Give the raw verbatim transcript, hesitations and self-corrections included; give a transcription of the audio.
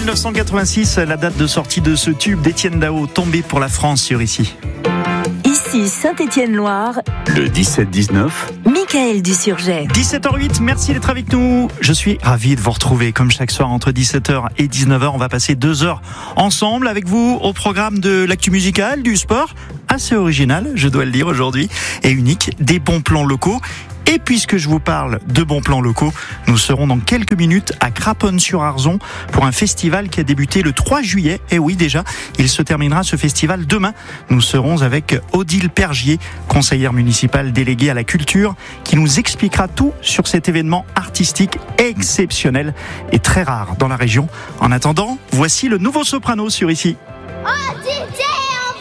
dix-neuf cent quatre-vingt-six, la date de sortie de ce tube d'Étienne Dao, Tombé pour la France sur Ici. Ici Saint-Étienne-Loire, le dix-sept dix-neuf, Michael Dusurget. dix-sept heures huit, merci d'être avec nous. Je suis ravi de vous retrouver comme chaque soir entre dix-sept heures et dix-neuf heures. On va passer deux heures ensemble avec vous au programme de l'actu musicale, du sport, assez original, je dois le dire aujourd'hui, et unique, des bons plans locaux. Et puisque je vous parle de bons plans locaux, nous serons dans quelques minutes à Craponne-sur-Arzon pour un festival qui a débuté le trois juillet. Et oui, déjà, il se terminera ce festival demain. Nous serons avec Odile Pergier, conseillère municipale déléguée à la culture, qui nous expliquera tout sur cet événement artistique exceptionnel et très rare dans la région. En attendant, voici le nouveau soprano sur Ici. Oh,